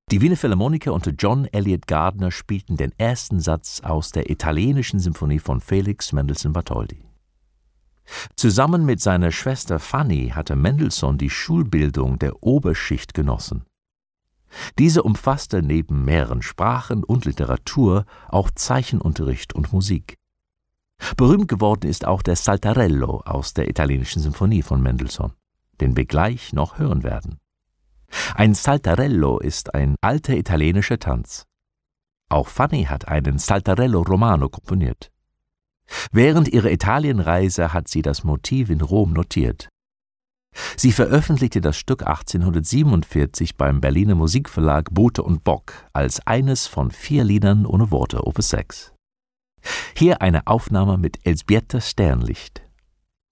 Die Wiener Philharmoniker unter John Eliot Gardiner spielten den ersten Satz aus der italienischen Symphonie von Felix Mendelssohn Bartholdy. Zusammen mit seiner Schwester Fanny hatte Mendelssohn die Schulbildung der Oberschicht genossen. Diese umfasste neben mehreren Sprachen und Literatur auch Zeichenunterricht und Musik. Berühmt geworden ist auch der Saltarello aus der italienischen Symphonie von Mendelssohn, den wir gleich noch hören werden. Ein Saltarello ist ein alter italienischer Tanz. Auch Fanny hat einen Saltarello Romano komponiert. Während ihrer Italienreise hat sie das Motiv in Rom notiert. Sie veröffentlichte das Stück 1847 beim Berliner Musikverlag Bote und Bock als eines von 4 Liedern ohne Worte, Opus 6. Hier eine Aufnahme mit Elżbieta Sternlicht.